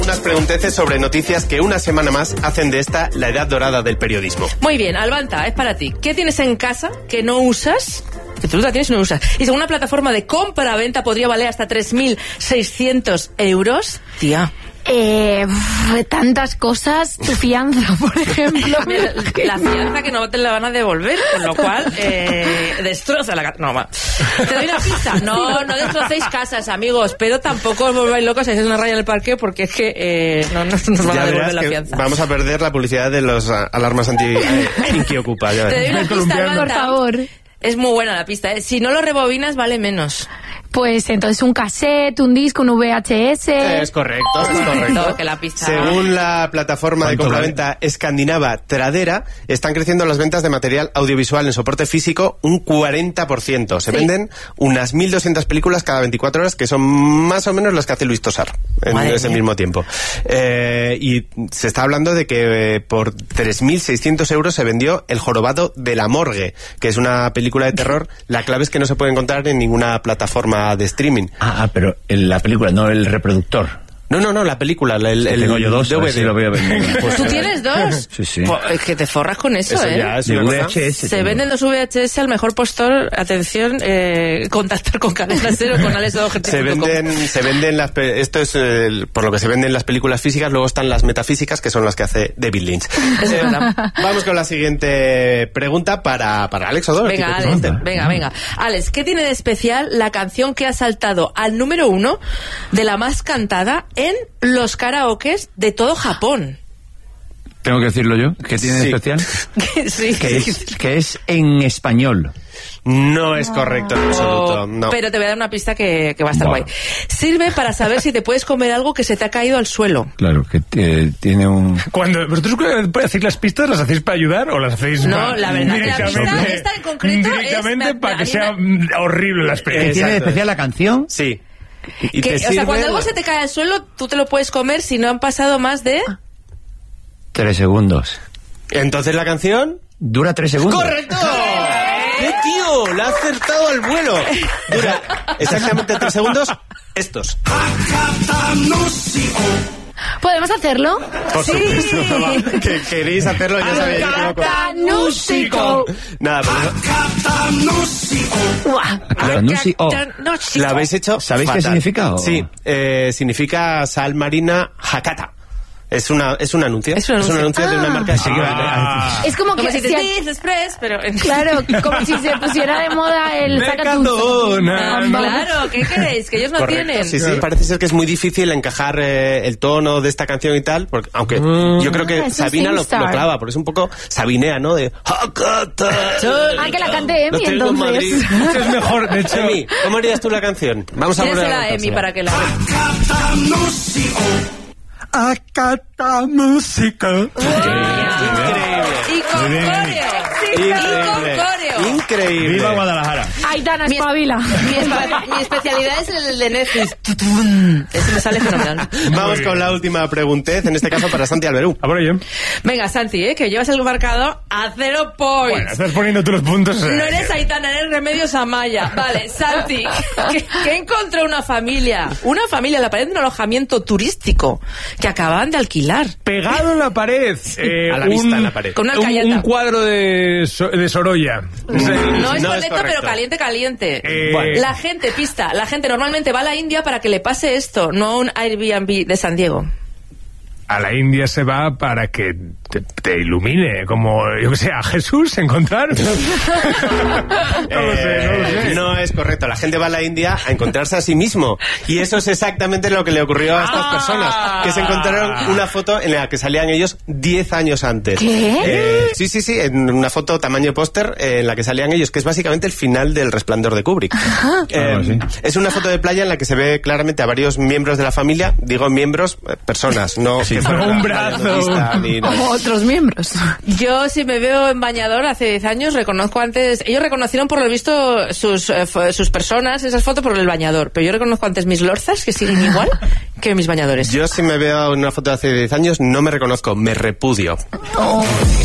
Unas pregunteces sobre noticias que una semana más hacen de esta la edad dorada del periodismo. Muy bien, Albanta, es para ti. ¿Qué tienes en casa que no usas? Que tú la tienes y no usas. Y según una plataforma de compra-venta podría valer hasta 3.600 euros. Tía. Tantas cosas. Tu fianza, por ejemplo. La fianza que no te la van a devolver, con lo cual destroza la casa. No, va. ¿Te doy una pista? No destrocéis casas, amigos, pero tampoco os volváis locos si hacéis una raya en el parque, porque es que no nos van a devolver la fianza. Vamos a perder la publicidad de los alarmas anti-Ocupa. Te doy una pista, por favor. Es muy buena la pista, ¿eh? Si no lo rebobinas, vale menos. Pues entonces un cassette, un disco, un VHS... Es correcto. Que la pista... Según la plataforma de compraventa escandinava Tradera, están creciendo las ventas de material audiovisual en soporte físico un 40%. Se venden unas 1.200 películas cada 24 horas, que son más o menos las que hace Luis Tosar en ese mismo tiempo. Y se está hablando de que por 3.600 euros se vendió El jorobado de la morgue, que es una película de terror. La clave es que no se puede encontrar en ninguna plataforma de streaming. Pero en la película, no el reproductor. No, la película, tengo yo dos, DVD. Si lo voy a vender. Pues ¿tú tienes dos? Sí. Pues es que te forras con eso, ya es VHS. Se venden los VHS al mejor postor. Atención, contactar con Cadena Cero, con Alex O'Doherty. Se venden esto es por lo que se venden las películas físicas. Luego están las metafísicas, que son las que hace David Lynch. Es verdad. Vamos con la siguiente pregunta para Alex O'Doherty. Venga. Alex, ¿qué tiene de especial la canción que ha saltado al número 1 de la más cantada en los karaokes de todo Japón? ¿Tengo que decirlo yo? ¿Qué tiene de especial? Sí. Que es en español. No es correcto en absoluto, no. Pero te voy a dar una pista que va a estar guay. Sirve para saber si te puedes comer algo que se te ha caído al suelo. Claro, que tiene un... Cuando vosotros hacéis las pistas, ¿las hacéis para ayudar o las hacéis No, la verdad que la pista esta en concreto directamente para que sea horrible la experiencia? ¿Qué tiene de especial la canción? Sí. Cuando algo se te cae al suelo, tú te lo puedes comer si no han pasado más de... 3 segundos. Entonces la canción... Dura 3 segundos. ¡Correcto! ¡Qué tío! ¡La ha acertado al vuelo! Dura exactamente 3 segundos. Estos. ¿Podemos hacerlo? Por supuesto. Que queréis hacerlo, ya sabéis. Alcatanúsico. Nada, ¿la habéis hecho? ¿Sabéis fatal. qué significa? Sí, significa sal marina Hakata. Es un anuncio. Es un anuncio de una marca de seguidores. Es como que si te Express, pero... Claro, como si se pusiera de moda el Mercadona. Claro, ¿qué queréis? Que ellos no tienen. Sí, parece ser que es muy difícil encajar el tono de esta canción y tal, porque, aunque yo creo que Sabina lo clava, porque es un poco sabinea, ¿no? De Hakata. Que la cante Emi, entonces. Es mejor, de hecho. Emi, ¿cómo harías tú la canción? Vamos a volver a Emi para que la... Akata música. Y con coreo. Increíble. Viva Guadalajara. Aitana, espabila. Mi especialidad es el de Netflix. Ese me sale fenomenal. Vamos con la última preguntez, en este caso para Santi Alberú. A por ello. Venga, Santi, que llevas el marcado a 0 points. Bueno, estás poniendo tú los puntos. No eres Aitana, eres Remedios Amaya. Vale, Santi, ¿qué encontró una familia? Una familia en la pared de un alojamiento turístico que acababan de alquilar. Pegado en la pared. A la vista en la pared. Con una alcayata. Un cuadro de Sorolla. No es no boleto, es pero caliente. Bueno. La gente normalmente va a la India para que le pase esto, no a un Airbnb de San Diego. A la India se va para que te ilumine, como, yo que sé, a Jesús encontrar. No lo sé. No es correcto. La gente va a la India a encontrarse a sí mismo. Y eso es exactamente lo que le ocurrió a estas personas. Que se encontraron una foto en la que salían ellos 10 años antes. ¿Qué? Sí. En una foto tamaño póster en la que salían ellos, que es básicamente el final del Resplandor de Kubrick. Sí. Es una foto de playa en la que se ve claramente a varios miembros de la familia. Digo miembros, personas, no... Sí. Un brazo. Otros miembros. Yo, si me veo en bañador hace 10 años, reconozco antes... Ellos reconocieron por lo visto sus personas, esas fotos, por el bañador. Pero yo reconozco antes mis lorzas, que siguen igual, que mis bañadores. Yo, si me veo en una foto de hace 10 años, no me reconozco, me repudio. Oh.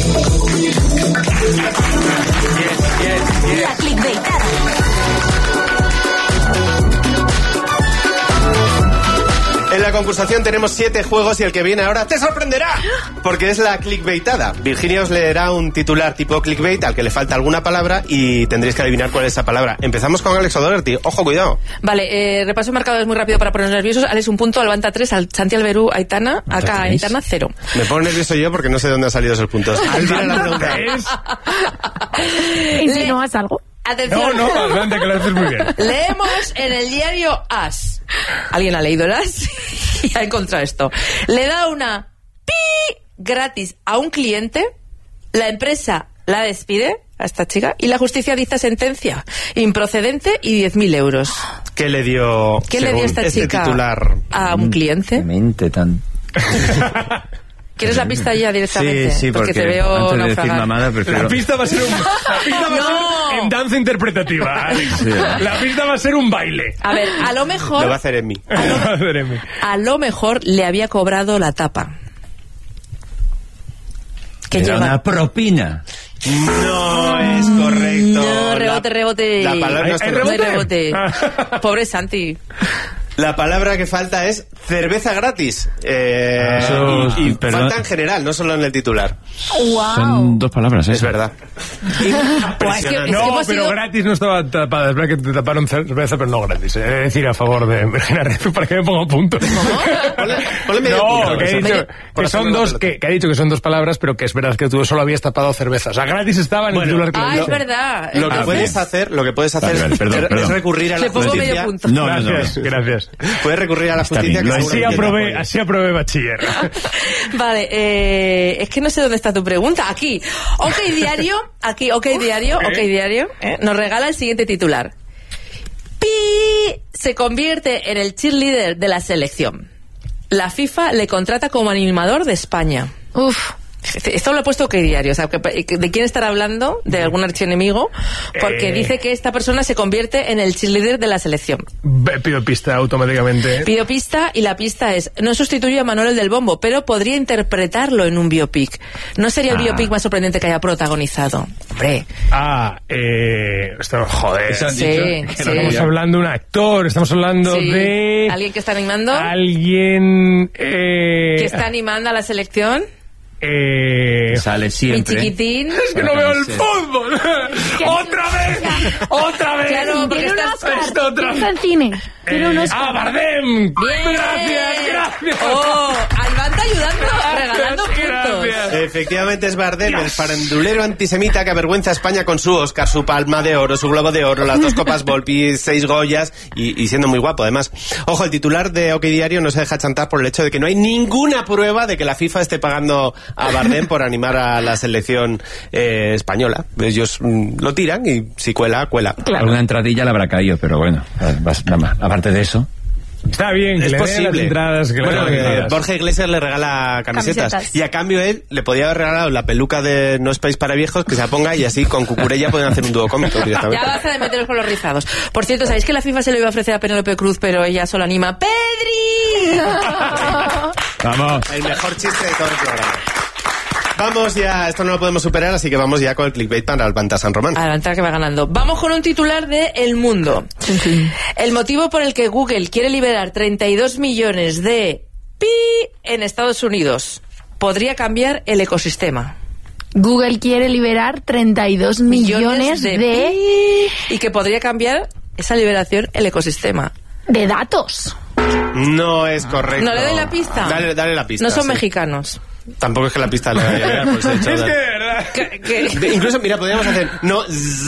La clickbaitada. En la concursación tenemos 7 juegos y el que viene ahora te sorprenderá, porque es la clickbaitada. Virginia os leerá un titular tipo clickbait al que le falta alguna palabra y tendréis que adivinar cuál es esa palabra. Empezamos con Alex O'Doherty. Ojo, cuidado. Vale, repaso marcadores muy rápido para ponernos nerviosos. Alex 1 punto, Albanta 3, Santi Alberú, Aitana, acá Aitana 0. Me pongo nervioso yo porque no sé dónde han salido esos puntos. Tira la pregunta. ¿Insinúas algo? Atención. No, adelante, que lo haces muy bien. Leemos en el diario As. ¿Alguien ha leído el As? Y ha encontrado esto. Le da una pi gratis a un cliente, la empresa la despide a esta chica y la justicia dicta sentencia improcedente y 10.000 euros. ¿Qué le dio, ¿Qué le dio esta este chica titular a un cliente? Mente tan... ¿Quieres la pista ya directamente? Sí, porque te veo antes de decir naufragar. mamada prefiero... La pista va a ser en danza interpretativa, Alex. Sí. La pista va a ser un baile. A ver, a lo mejor... lo va a hacer en mí. A lo mejor le había cobrado la tapa. ¿Qué Era lleva? una propina. No es correcto. No, rebote. La palabra no es ¿Hay correcta. rebote? Pobre Santi. La palabra que falta es cerveza gratis. Y perdón. falta en general, no solo en el titular. ¡Wow! Son 2 palabras, ¿eh? Es verdad. Impresionante. No, hemos pero sido- gratis no estaba tapada. Es verdad que te taparon cerveza, pero no gratis. He de decir a favor de Virginia Rezu para que me ponga punto. Ponle medio punto, No, que eso. he dicho Por que son hacerme la dos, pelota. que ha dicho que son 2 palabras, pero que es verdad que tú solo habías tapado cerveza. O sea, gratis estaba en el titular que Ah, le es dije. verdad. Lo que puedes Entonces, hacer, Vale, perdón. es recurrir a la le pongo medio justicia. punto. No. Gracias. Puedes recurrir a la Está justicia. bien, que lo seguramente Así te apoye. aprobé bachiller. Vale, es que no sé dónde está tu pregunta. Aquí, OK Diario, nos regala el siguiente titular. Pi se convierte en el cheerleader de la selección. La FIFA le contrata como animador de España. Uf. Esto lo he puesto OK Diario, o sea, ¿de quién estará hablando? ¿De algún archienemigo? Porque dice que esta persona se convierte en el cheerleader de la selección. Pido pista automáticamente. Pido pista y la pista es: no sustituye a Manuel el del Bombo, pero podría interpretarlo en un biopic. ¿No sería el biopic más sorprendente que haya protagonizado? Hombre. Esto, joder. Eso han Sí, dicho, sí. que no Estamos hablando de un actor, estamos hablando Sí. de... ¿Alguien que está animando? Alguien... ¿Que está animando a la selección? Sale Mi siempre. chiquitín. Es que no veo el fútbol. ¡Otra vez! Claro, porque Tiene un estás... Oscar. Esto otra Está en cine. Tiene un Oscar. Bardem! Bien. Gracias. Oh, Albanta ayudando, regalando puntos. Gracias. Efectivamente es Bardem, el farandulero antisemita que avergüenza a España con su Oscar, su Palma de Oro, su Globo de Oro, las 2 copas Volpi, 6 Goyas y siendo muy guapo además. Ojo, el titular de OK Diario no se deja chantar por el hecho de que no hay ninguna prueba de que la FIFA esté pagando a Bardem por animar a la selección española. Ellos lo tiran y si cuela, cuela. Alguna entradilla le habrá caído, pero bueno, nada más. Aparte de eso... Está bien, que Es le den las posible. entradas. Que le Bueno, den las entradas. Borja Iglesias le regala camisetas. Y a cambio él le podía haber regalado la peluca de No es país para viejos, que se la ponga y así con Cucurella pueden hacer un dúo cómico directamente. Ya basta de meteros con los rizados. Por cierto, ¿sabéis que la FIFA se lo iba a ofrecer a Penélope Cruz, pero ella solo anima ¡Pedri! Vamos. El mejor chiste de todo el programa. Vamos ya, esto no lo podemos superar, así que vamos ya con el clickbait para Albanta San Román. Adelante, que va ganando. Vamos con un titular de El Mundo. El motivo por el que Google quiere liberar 32 millones de pi en Estados Unidos podría cambiar el ecosistema. Google quiere liberar 32 millones de pi, y que podría cambiar esa liberación el ecosistema. datos. No es correcto. ¿No le doy la pista? Dale la pista. No son sí. mexicanos. Tampoco es que la pista le vaya a llegar, pues he hecho Es que, dar. de verdad. Incluso, mira, podríamos hacer. No,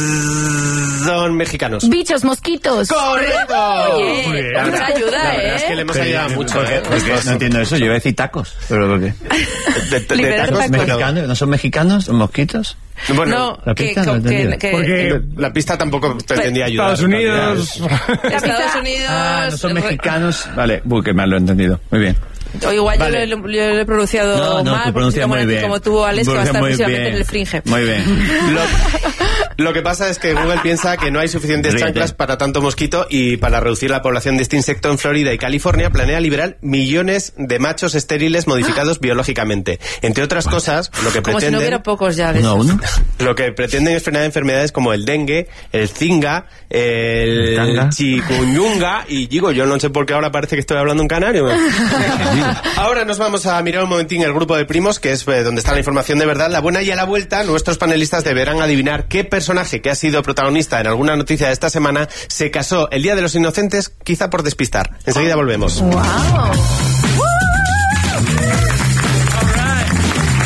son mexicanos. Bichos, mosquitos. ¡Correcto! Oye, Muy bien. mucha ayuda, La verdad es que le hemos ayudado mucho, ¿eh? No entiendo eso, yo iba a decir tacos. ¿Pero por qué? De Liberar tacos, tacos. ¿Mexicanos? ¿No son mexicanos? ¿Son mosquitos? Bueno, No, la que, pista no he entendido. Porque la pista tampoco pretendía ayudar. Estados Unidos... Estados Unidos... Ah, no son mexicanos. Vale, que mal lo he entendido. Muy bien. O igual Vale. yo lo he pronunciado No, mal, tú pronuncias como, muy bien. como tú, Alex, que va a estar Pronuncias muy próximamente bien. en el Fringe. Muy bien. Lo que pasa es que Google piensa que no hay suficientes chanclas para tanto mosquito y para reducir la población de este insecto en Florida y California planea liberar millones de machos estériles modificados biológicamente. Entre otras cosas, lo que como pretenden... si no hubiera pocos ya de ¿Uno a esos. uno? Lo que pretenden es frenar enfermedades como el dengue, el zinga, el chikungunya y digo, yo no sé por qué ahora parece que estoy hablando en canario. Ahora nos vamos a mirar un momentín el grupo de primos, que es donde está la información de verdad, la buena, y a la vuelta nuestros panelistas deberán adivinar qué personaje que ha sido protagonista en alguna noticia de esta semana se casó el Día de los Inocentes, quizá por despistar. Enseguida volvemos. Wow.